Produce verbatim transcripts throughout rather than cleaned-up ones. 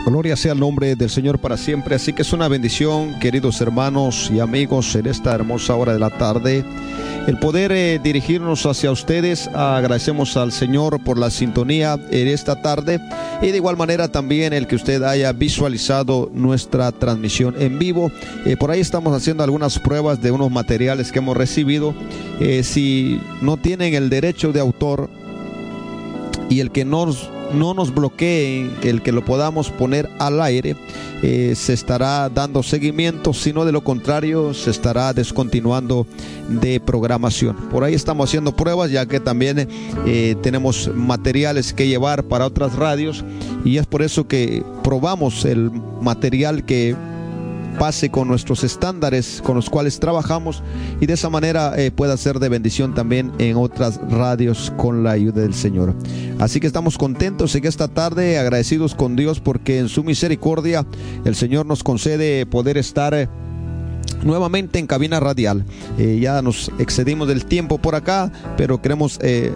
Gloria sea el nombre del Señor para siempre. Así que es una bendición, queridos hermanos y amigos, en esta hermosa hora de la tarde, el poder eh, dirigirnos hacia ustedes. Agradecemos al Señor por la sintonía en esta tarde, y de igual manera también el que usted haya visualizado nuestra transmisión en vivo. Eh, por ahí estamos haciendo algunas pruebas de unos materiales que hemos recibido. Eh, si no tienen el derecho de autor y el que nos no nos bloquee, el que lo podamos poner al aire, eh, se estará dando seguimiento, sino de lo contrario se estará descontinuando de programación. Por ahí estamos haciendo pruebas, ya que también eh, tenemos materiales que llevar para otras radios, y es por eso que probamos el material que pase con nuestros estándares con los cuales trabajamos, y de esa manera eh, pueda ser de bendición también en otras radios con la ayuda del Señor. Así que estamos contentos en esta tarde, agradecidos con Dios porque en su misericordia el Señor nos concede poder estar eh, nuevamente en cabina radial. Eh, ya nos excedimos del tiempo por acá, pero queremos eh,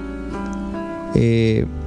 eh,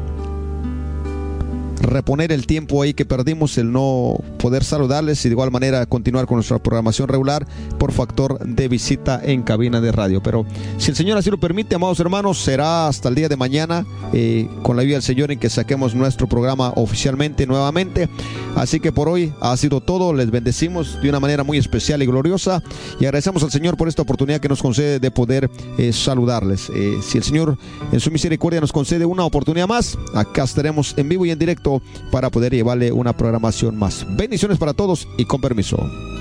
reponer el tiempo ahí que perdimos, el no poder saludarles, y de igual manera continuar con nuestra programación regular por factor de visita en cabina de radio. Pero si el Señor así lo permite, amados hermanos, será hasta el día de mañana, eh, con la ayuda del Señor, en que saquemos nuestro programa oficialmente nuevamente. Así que por hoy ha sido todo. Les bendecimos de una manera muy especial y gloriosa, y agradecemos al Señor por esta oportunidad que nos concede de poder eh, saludarles. Eh, si el Señor en su misericordia nos concede una oportunidad más, acá estaremos en vivo y en directo para poder llevarle una programación más. Bendiciones para todos y con permiso.